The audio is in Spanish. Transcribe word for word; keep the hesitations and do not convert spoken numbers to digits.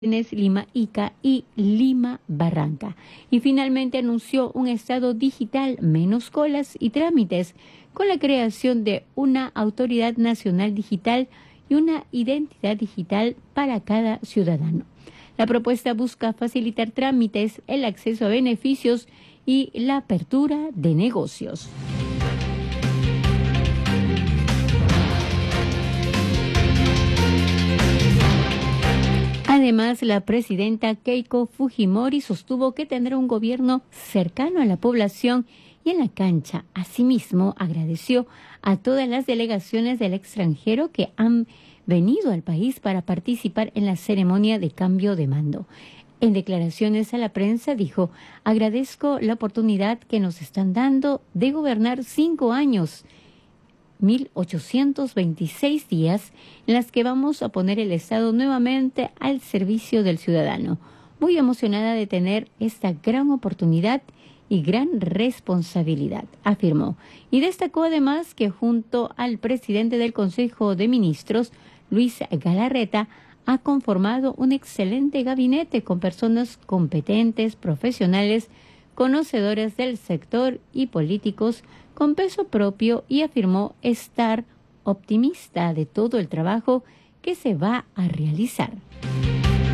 Lima Ica y Lima Barranca. Y finalmente anunció un Estado digital, menos colas y trámites, con la creación de una autoridad nacional digital y una identidad digital para cada ciudadano. La propuesta busca facilitar trámites, el acceso a beneficios y la apertura de negocios. Además, la presidenta Keiko Fujimori sostuvo que tendrá un gobierno cercano a la población y en la cancha. Asimismo, agradeció a todas las delegaciones del extranjero que han venido al país para participar en la ceremonia de cambio de mando. En declaraciones a la prensa dijo: agradezco la oportunidad que nos están dando de gobernar cinco años, mil ochocientos veintiséis días, en las que vamos a poner el Estado nuevamente al servicio del ciudadano. Muy emocionada de tener esta gran oportunidad y gran responsabilidad, afirmó. Y destacó además que junto al presidente del Consejo de Ministros, Luis Galarreta, ha conformado un excelente gabinete con personas competentes, profesionales, conocedores del sector y políticos con peso propio, y afirmó estar optimista de todo el trabajo que se va a realizar.